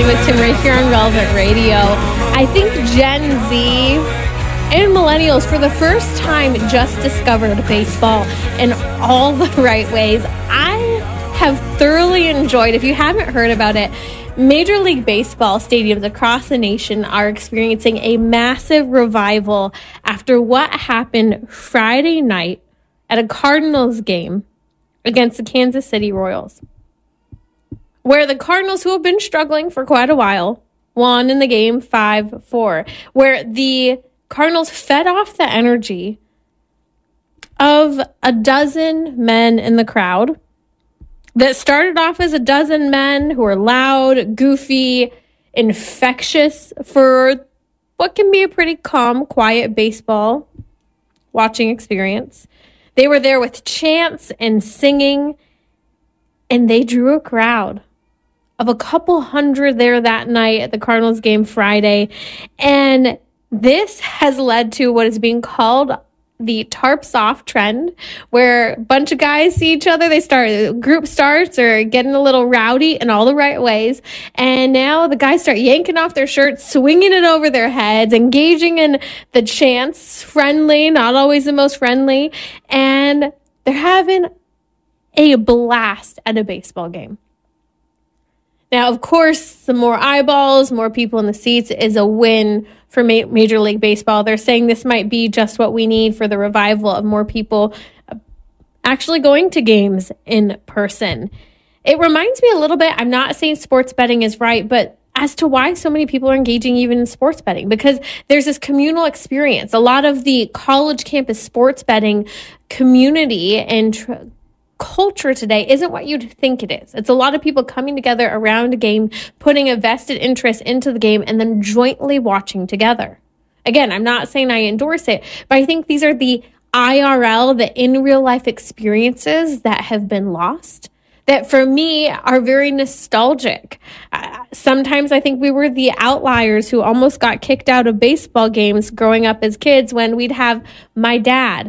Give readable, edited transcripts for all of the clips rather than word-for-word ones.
Morning with Tim right here on Relevant Radio. I think Gen Z and millennials for the first time just discovered baseball in all the right ways. I have thoroughly enjoyed, if you haven't heard about it, Major League Baseball stadiums across the nation are experiencing a massive revival after what happened Friday night at a Cardinals game against the Kansas City Royals, where the Cardinals, who have been struggling for quite a while, won in the game 5-4, where the Cardinals fed off the energy of a dozen men in the crowd that started off as a dozen men who are loud, goofy, infectious for what can be a pretty calm, quiet baseball watching experience. They were there with chants and singing, and they drew a crowd of a couple hundred there that night at the Cardinals game Friday. And this has led to what is being called the tarps off trend, where a bunch of guys see each other, group starts or getting a little rowdy in all the right ways. And now the guys start yanking off their shirts, swinging it over their heads, engaging in the chants, friendly, not always the most friendly. And they're having a blast at a baseball game. Now, of course, some more eyeballs, more people in the seats is a win for Major League Baseball. They're saying this might be just what we need for the revival of more people actually going to games in person. It reminds me a little bit, I'm not saying sports betting is right, but as to why so many people are engaging even in sports betting, because there's this communal experience. A lot of the college campus sports betting community and culture today isn't what you'd think it is. It's a lot of people coming together around a game, putting a vested interest into the game, and then jointly watching together. Again, I'm not saying I endorse it, but I think these are the IRL, the in real life experiences that have been lost, that for me are very nostalgic. Sometimes I think we were the outliers who almost got kicked out of baseball games growing up as kids, when we'd have my dad,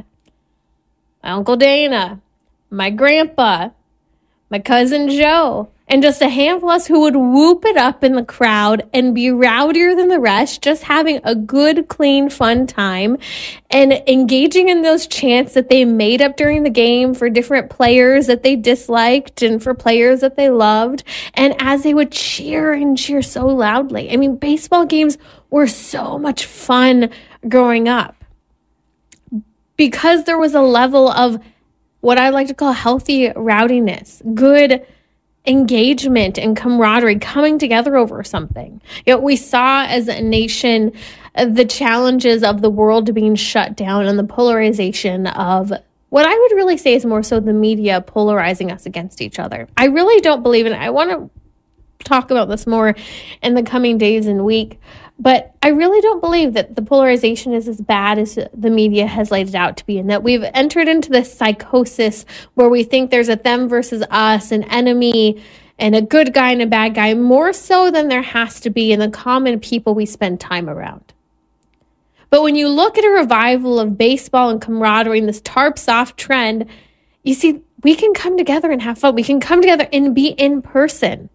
my Uncle Dana, my grandpa, my cousin Joe, and just a handful of us who would whoop it up in the crowd and be rowdier than the rest, just having a good, clean, fun time and engaging in those chants that they made up during the game for different players that they disliked and for players that they loved. And as they would cheer and cheer so loudly. I mean, baseball games were so much fun growing up because there was a level of what I like to call healthy rowdiness, good engagement and camaraderie, coming together over something. We saw as a nation the challenges of the world being shut down and the polarization of what I would really say is more so the media polarizing us against each other. I really don't believe in it. I want to talk about this more in the coming days and week, but I really don't believe that the polarization is as bad as the media has laid it out to be, and that we've entered into this psychosis where we think there's a them versus us, an enemy, and a good guy and a bad guy, more so than there has to be in the common people we spend time around. But when you look at a revival of baseball and camaraderie and this tarps off trend, you see we can come together and have fun. We can come together and be in person.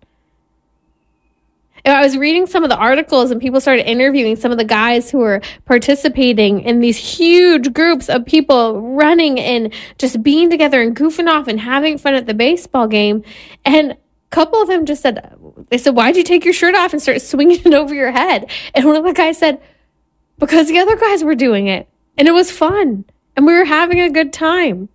I was reading some of the articles and people started interviewing some of the guys who were participating in these huge groups of people running and just being together and goofing off and having fun at the baseball game. And a couple of them just said, why'd you take your shirt off and start swinging it over your head? And one of the guys said, because the other guys were doing it and it was fun and we were having a good time.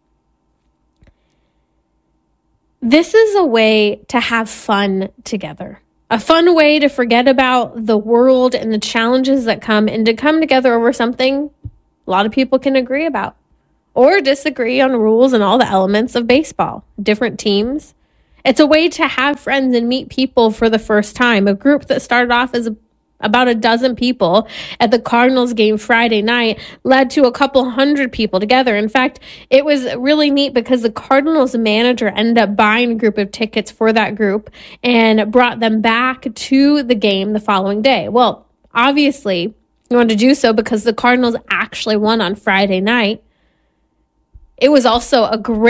This is a way to have fun together. A fun way to forget about the world and the challenges that come and to come together over something a lot of people can agree about or disagree on rules and all the elements of baseball, different teams. It's a way to have friends and meet people for the first time. A group that started off as about a dozen people at the Cardinals game Friday night led to a couple hundred people together. In fact, it was really neat because the Cardinals manager ended up buying a group of tickets for that group and brought them back to the game the following day. Well, obviously, you wanted to do so because the Cardinals actually won on Friday night. It was also a great